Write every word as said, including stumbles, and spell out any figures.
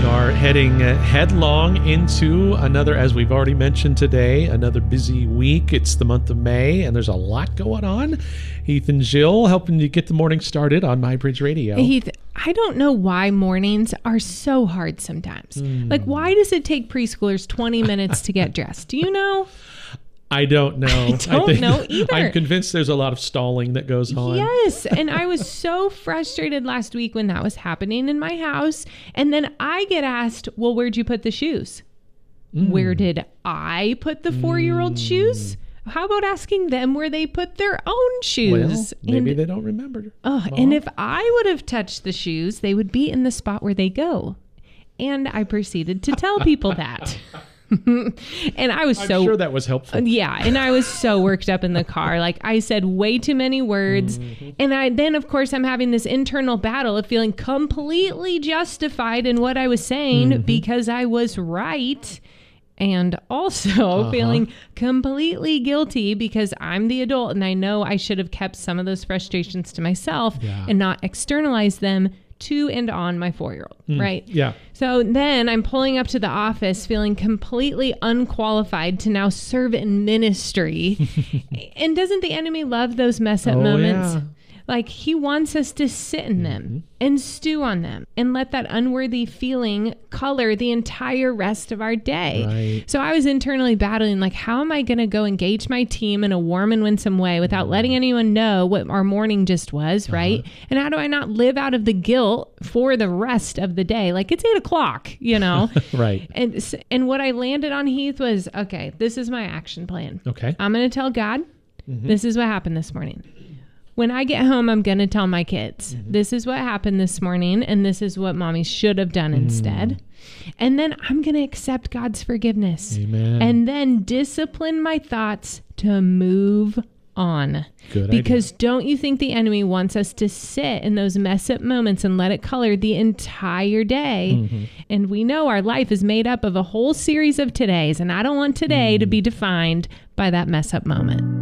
are heading headlong into another, as we've already mentioned today, another busy week. It's the month of May, and there's a lot going on. Heath and Jill helping you get the morning started on MyBridge Radio. Heath, I don't know why mornings are so hard sometimes. Mm. Like, why does it take preschoolers twenty minutes to get dressed? Do you know? I don't know. I don't I think, know either. I'm convinced there's a lot of stalling that goes on. Yes. And I was so frustrated last week when that was happening in my house. And then I get asked, well, where'd you put the shoes? Mm. Where did I put the four-year-old mm. shoes? How about asking them where they put their own shoes? Well, maybe and, they don't remember. Oh, and if I would have touched the shoes, they would be in the spot where they go. And I proceeded to tell people that. And I was I'm so sure that was helpful. Yeah, and I was so worked up in the car. Like, I said way too many words. Mm-hmm. And I then, of course, I'm having this internal battle of feeling completely justified in what I was saying mm-hmm. because I was right. And also uh-huh. feeling completely guilty because I'm the adult and I know I should have kept some of those frustrations to myself yeah. and not externalize them to and on my four-year-old, mm, right? Yeah. So then I'm pulling up to the office feeling completely unqualified to now serve in ministry. And doesn't the enemy love those mess up oh, moments? Yeah. Like, he wants us to sit in them mm-hmm. and stew on them and let that unworthy feeling color the entire rest of our day. Right. So I was internally battling, like, how am I going to go engage my team in a warm and winsome way without letting anyone know what our morning just was, uh-huh. right? And how do I not live out of the guilt for the rest of the day? Like, it's eight o'clock, you know? Right. And, and what I landed on, Heath, was, okay, this is my action plan. Okay. I'm going to tell God, mm-hmm. this is what happened this morning. When I get home, I'm going to tell my kids, mm-hmm. this is what happened this morning, and this is what mommy should have done mm. instead. And then I'm going to accept God's forgiveness. Amen. And then discipline my thoughts to move on. Good because idea. Don't you think the enemy wants us to sit in those mess up moments and let it color the entire day? Mm-hmm. And we know our life is made up of a whole series of todays, and I don't want today mm. to be defined by that mess up moment.